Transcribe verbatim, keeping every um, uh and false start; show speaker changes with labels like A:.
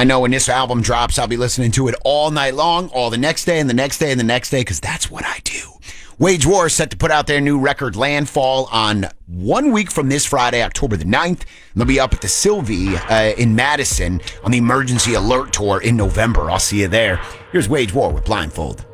A: I know when this album drops, I'll be listening to it all night long, all the next day and the next day and the next day, because that's what I do. Wage War is set to put out their new record Landfall on one week from this Friday, October the ninth. And they'll be up at the Sylvie uh, in Madison on the Emergency Alert Tour in November. I'll see you there. Here's Wage War with Blindfold.